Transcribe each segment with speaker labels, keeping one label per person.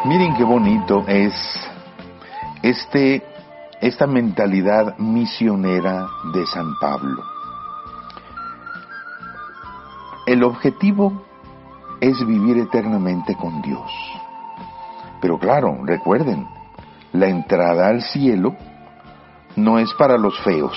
Speaker 1: Miren qué bonito es esta mentalidad misionera de San Pablo. El objetivo es vivir eternamente con Dios. Pero claro, recuerden, la entrada al cielo no es para los feos.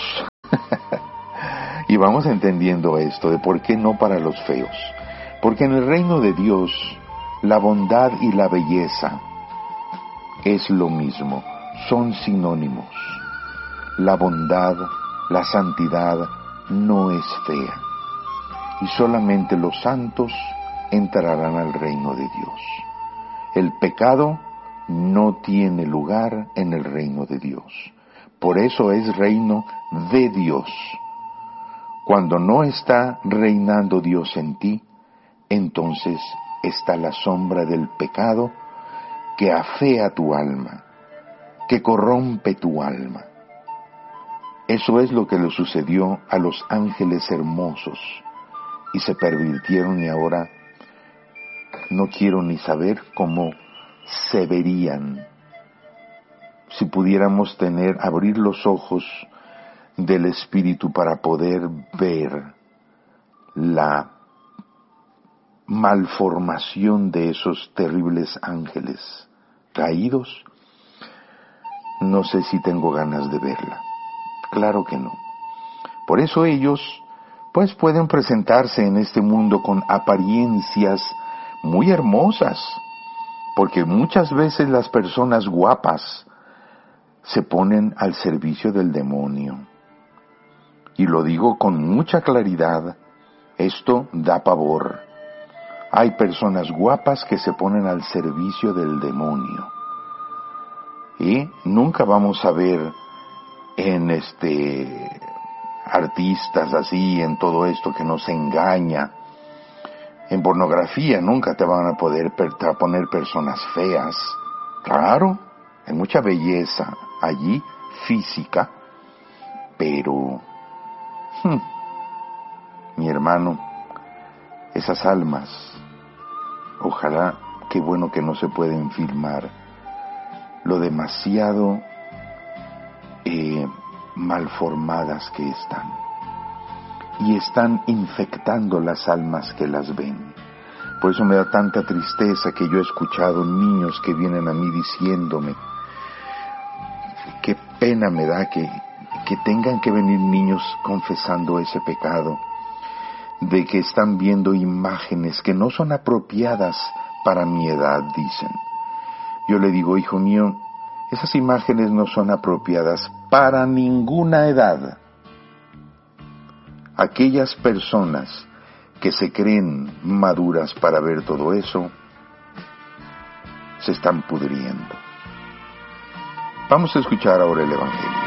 Speaker 1: Y vamos entendiendo esto de por qué no para los feos. Porque en el reino de Dios, la bondad y la belleza es lo mismo, son sinónimos. La bondad, la santidad no es fea. Y solamente los santos entrarán al reino de Dios. El pecado no tiene lugar en el reino de Dios. Por eso es reino de Dios. Cuando no está reinando Dios en ti, entonces está la sombra del pecado que afea tu alma, que corrompe tu alma. Eso es lo que le sucedió a los ángeles hermosos y se pervirtieron, y ahora no quiero ni saber cómo se verían si pudiéramos abrir los ojos del Espíritu para poder ver la malformación de esos terribles ángeles caídos. No sé si tengo ganas de verla. Claro que no. Por eso ellos, pues, pueden presentarse en este mundo con apariencias muy hermosas, porque muchas veces las personas guapas se ponen al servicio del demonio. Y lo digo con mucha claridad, esto da pavor. Hay personas guapas que se ponen al servicio del demonio. Y nunca vamos a ver en artistas así, en todo esto que nos engaña. En pornografía nunca te van a poder poner personas feas. Claro, hay mucha belleza allí, física, pero mi hermano, esas almas, ojalá, qué bueno que no se pueden filmar, lo demasiado malformadas que están, y están infectando las almas que las ven. Por eso me da tanta tristeza que yo he escuchado niños que vienen a mí diciéndome, qué pena me da que tengan que venir niños confesando ese pecado, de que están viendo imágenes que no son apropiadas para mi edad, dicen. Yo le digo, hijo mío, esas imágenes no son apropiadas para ninguna edad. Aquellas personas que se creen maduras para ver todo eso, se están pudriendo. Vamos a escuchar ahora el Evangelio.